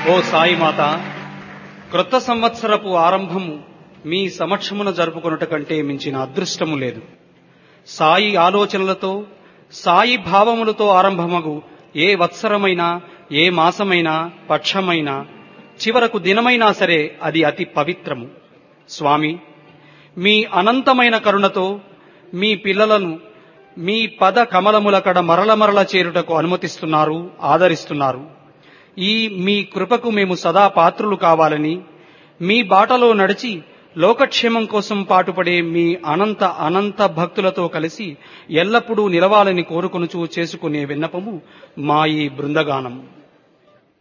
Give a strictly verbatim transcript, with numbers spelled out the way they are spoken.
ఓ సాయి మాత, క్రొత్త సంవత్సరపు ఆరంభము మీ సమక్షమున జరుపుకొనుట కంటే మించిన అదృష్టము లేదు. సాయి ఆలోచనలతో, సాయి భావములతో ఆరంభమగు ఏ వత్సరమైనా, ఏ మాసమైనా, పక్షమైనా, చివరకు దినమైనా సరే అది అతి పవిత్రము. స్వామి, మీ అనంతమైన కరుణతో మీ పిల్లలను మీ పద కమలముల కడ మరల మరల చేరుటకు అనుమతిస్తున్నారు, ఆదరిస్తున్నారు. ఈ మీ కృపకు మేము సదా పాత్రులు కావాలని, మీ బాటలో నడిచి లోకక్షేమం కోసం పాటుపడే మీ అనంత అనంత భక్తులతో కలిసి ఎల్లప్పుడూ నిలవాలని కోరుకొనుచూ చేసుకునే విన్నపము మా ఈ బృందగానం.